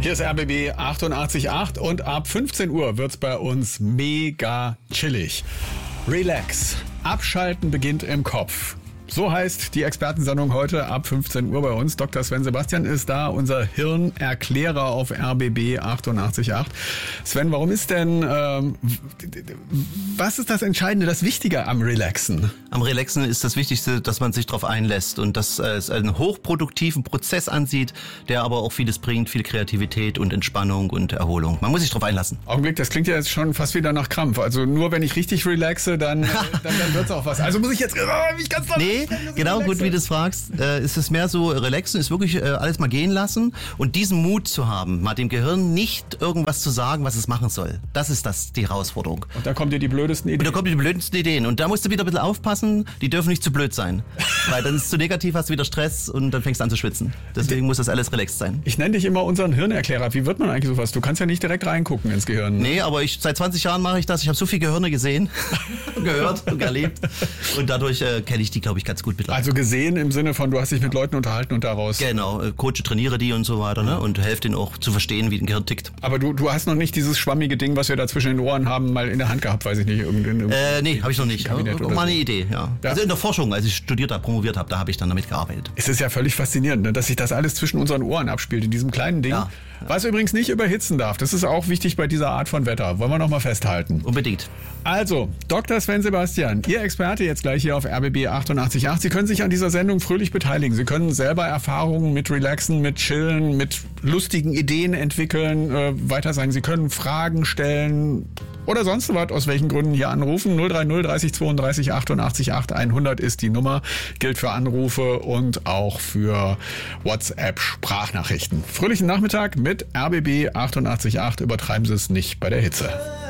Hier ist RBB 88.8 und ab 15 Uhr wird's bei uns mega chillig. Relax. Abschalten beginnt im Kopf. So heißt die Expertensendung heute ab 15 Uhr bei uns. Dr. Sven Sebastian ist da, unser Hirnerklärer auf RBB 88.8. Sven, warum ist denn, was ist das Entscheidende, das Wichtige am Relaxen? Am Relaxen ist das Wichtigste, dass man sich darauf einlässt und dass es einen hochproduktiven Prozess ansieht, der aber auch vieles bringt, viel Kreativität und Entspannung und Erholung. Man muss sich darauf einlassen. Augenblick, das klingt ja jetzt schon fast wieder nach Krampf. Also nur wenn ich richtig relaxe, dann wird's auch was. Also muss ich jetzt mich ganz Nee, genau, gut, wie du es fragst. Ist es mehr so, relaxen ist wirklich alles mal gehen lassen und diesen Mut zu haben, mal dem Gehirn nicht irgendwas zu sagen, was es machen soll. Das ist die Herausforderung. Und da kommen dir die blödesten Ideen. Und da kommen die blödesten Ideen. Und da musst du wieder ein bisschen aufpassen, die dürfen nicht zu blöd sein. Weil dann ist es zu negativ, hast du wieder Stress und dann fängst du an zu schwitzen. Deswegen muss das alles relaxed sein. Ich nenne dich immer unseren Hirnerklärer. Wie wird man eigentlich sowas? Du kannst ja nicht direkt reingucken ins Gehirn. Ne? Nee, aber seit 20 Jahren mache ich das. Ich habe so viele Gehirne gesehen, gehört und erlebt. Und dadurch kenne ich die, glaube ich, ganz gut mittlerweile. Also gesehen im Sinne von, du hast dich mit Leuten unterhalten und daraus... Genau, coache, trainiere die und so weiter, ne? Und helfe denen auch zu verstehen, wie ein Gehirn tickt. Aber du hast noch nicht dieses schwammige Ding, was wir da zwischen den Ohren haben, mal in der Hand gehabt, weiß ich nicht. Nee, habe ich noch nicht. Mal eine Idee, ja. Also in der Forschung, als ich studiert habe, promoviert habe, da habe ich dann damit gearbeitet. Es ist ja völlig faszinierend, ne, dass sich das alles zwischen unseren Ohren abspielt, in diesem kleinen Ding. Ja. Was übrigens nicht überhitzen darf. Das ist auch wichtig bei dieser Art von Wetter. Wollen wir noch mal festhalten. Unbedingt. Also, Dr. Sven Sebastian, Ihr Experte jetzt gleich hier auf RBB 88.8. Sie können sich an dieser Sendung fröhlich beteiligen. Sie können selber Erfahrungen mit Relaxen, mit Chillen, mit lustigen Ideen entwickeln, weiter sagen. Sie können Fragen stellen oder sonst was, aus welchen Gründen hier anrufen. 030 30 32 88 8 100 ist die Nummer. Gilt für Anrufe und auch für WhatsApp-Sprachnachrichten. Fröhlichen Nachmittag mit RBB 88.8. Übertreiben Sie es nicht bei der Hitze.